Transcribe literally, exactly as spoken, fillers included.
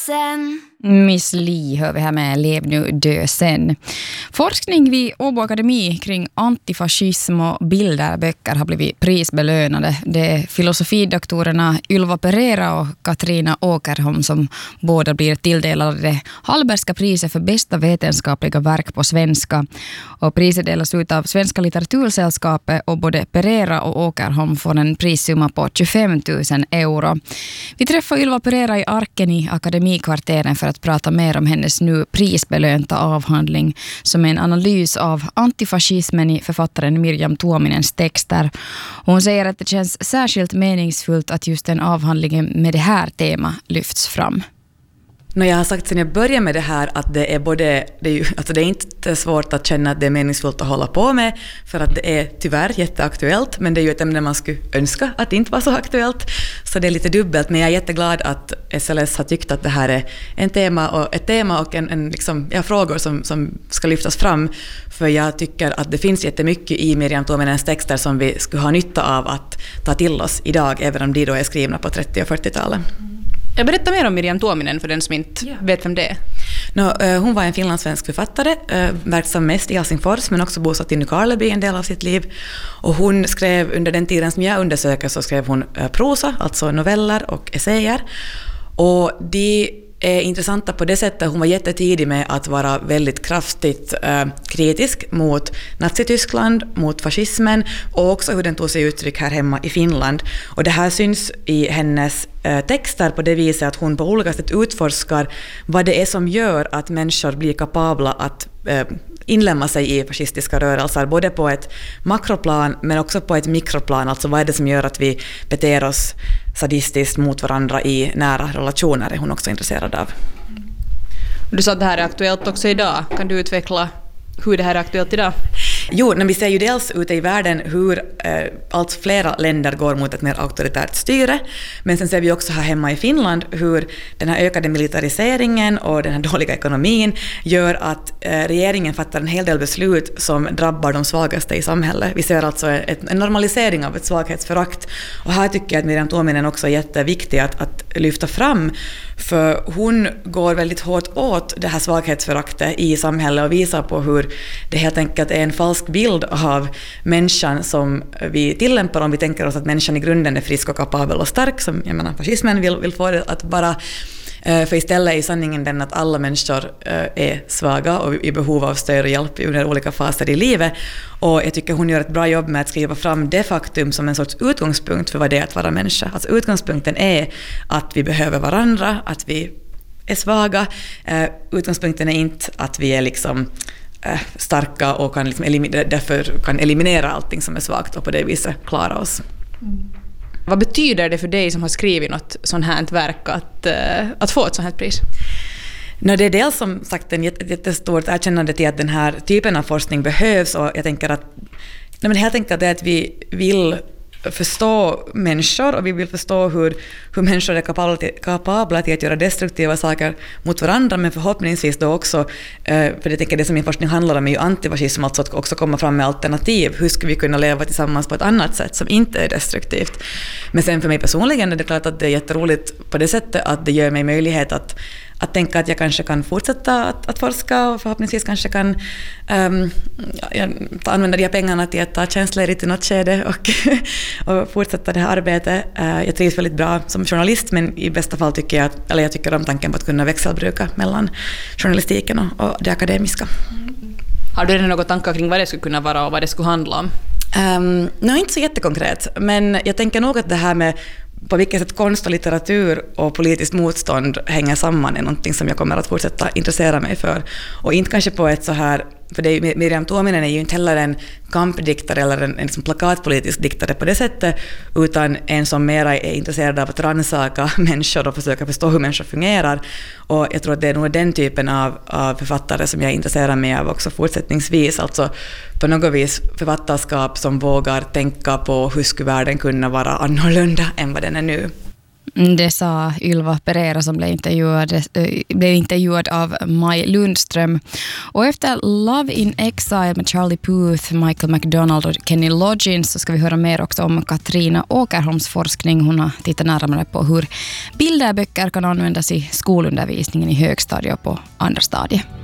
sen. Miss Li hör vi här med Lev nu, dö sen. Forskning vid Åbo Akademi kring antifascism och bilderböcker har blivit prisbelönade. Det är filosofidoktorerna Ylva Pereira och Katrina Åkerholm som båda blir tilldelade det Hallbergska priset för bästa vetenskapliga verk på svenska. Och priset delas ut av Svenska litteratursällskapet och både Pereira och Åkerholm får en prissumma på tjugofem tusen euro. Vi träffar Ylva Pereira i Arken i Akademikvarteren för att prata mer om hennes nu prisbelönta avhandling som är en analys av antifascismen i författaren Mirjam Tuominens texter. Och hon säger att det känns särskilt meningsfullt att just den avhandlingen med det här tema lyfts fram. När jag har sagt sedan jag började med det här att det är både det är, ju, alltså det är inte svårt att känna att det är meningsfullt att hålla på med för att det är tyvärr jätteaktuellt, men det är ju ett ämne man skulle önska att det inte var så aktuellt, så det är lite dubbelt, men jag är jätteglad att S L S har tyckt att det här är en tema och ett tema och en, en liksom, ja, frågor som, som ska lyftas fram, för jag tycker att det finns jättemycket i Mirjam Tuominens texter som vi skulle ha nytta av att ta till oss idag, även om de då är skrivna på trettio- och fyrtiotalet. Jag berättar mer om Mirjam Tuominen för den som inte yeah. vet vem det är. No, hon var en finlandssvensk författare, verksam mest i Helsingfors men också bosatt i Nykarleby en del av sitt liv. Och hon skrev under den tiden som jag undersöker så skrev hon prosa, alltså noveller och essäer. Och de är intressanta på det sättet. Hon var jättetidig med att vara väldigt kraftigt eh, kritisk mot Nazityskland, mot fascismen och också hur den tog sig uttryck här hemma i Finland. Och det här syns i hennes eh, texter på det viset att hon på olika sätt utforskar vad det är som gör att människor blir kapabla att eh, inlämna sig i fascistiska rörelser, både på ett makroplan men också på ett mikroplan. Alltså vad är det som gör att vi beter oss sadistiskt mot varandra i nära relationer är hon också intresserad av. Du sa att det här är aktuellt också idag. Kan du utveckla hur det här är aktuellt idag? Jo, när vi ser ju dels ute i världen hur eh, allt flera länder går mot ett mer auktoritärt styre, men sen ser vi också här hemma i Finland hur den här ökade militariseringen och den här dåliga ekonomin gör att eh, regeringen fattar en hel del beslut som drabbar de svagaste i samhället. Vi ser alltså ett, en normalisering av ett svaghetsförakt, och här tycker jag att Mirjam Tuominen också är jätteviktig att, att lyfta fram, för hon går väldigt hårt åt det här svaghetsföraktet i samhället och visar på hur det helt enkelt är en falsk bild av människan som vi tillämpar om vi tänker oss att människan i grunden är frisk och kapabel och stark, som jag menar fascismen vill, vill få det att bara, för istället är sanningen den att alla människor är svaga och i behov av stöd och hjälp under olika faser i livet. Och jag tycker hon gör ett bra jobb med att skriva fram det faktum som en sorts utgångspunkt för vad det är att vara människa. Alltså utgångspunkten är att vi behöver varandra, att vi är svaga. Utgångspunkten är inte att vi är liksom starka och kan liksom elim- därför kan eliminera allting som är svagt och på det viset klara oss. Mm. Vad betyder det för dig som har skrivit något sånt här verk att, att få ett sånt här pris? No, det är dels som sagt en jättestort erkännande till att den här typen av forskning behövs, och jag tänker att nej men helt enkelt är att vi vill förstå människor och vi vill förstå hur, hur människor är kapabla till, kapabla till att göra destruktiva saker mot varandra, men förhoppningsvis då också, för jag tänker det som min forskning handlar om är ju antifascism, alltså att också komma fram med alternativ. Hur ska vi kunna leva tillsammans på ett annat sätt som inte är destruktivt? Men sen för mig personligen är det klart att det är jätteroligt på det sättet att det ger mig möjlighet att att tänka att jag kanske kan fortsätta att, att forska och förhoppningsvis kanske kan um, ja, använda de här pengarna till att ta tjänstledigt i något skede och, och fortsätta det här arbetet. Uh, jag trivs väldigt bra som journalist, men i bästa fall tycker jag, att, eller jag tycker om tanken på att kunna växelbruka mellan journalistiken och, och det akademiska. Har du redan några tankar kring vad det skulle kunna vara och vad det skulle handla om? Um, nej, inte så jättekonkret, men jag tänker nog att det här med på vilket sätt konst och litteratur och politiskt motstånd hänger samman är någonting som jag kommer att fortsätta intressera mig för. Och inte kanske på ett så här, för det är, Mirjam Tuominen är ju inte heller en kampdiktare eller en, en liksom plakatpolitisk diktare på det sättet, utan en som mera är intresserad av att rannsaka människor och försöka förstå hur människor fungerar. Och jag tror att det är nog den typen av, av författare som jag intresserar mig av också fortsättningsvis. Alltså på något vis författarskap som vågar tänka på hur skulle världen kunna vara annorlunda än vad den är nu. Det sa Ylva Pereira som blev intervjuad, äh, blev intervjuad av Maj Lundström. Och efter Love in Exile med Charlie Puth, Michael McDonald och Kenny Loggins så ska vi höra mer också om Katrina Åkerholms forskning. Hon har tittat närmare på hur bilderböcker kan användas i skolundervisningen i högstadiet och på andra stadiet.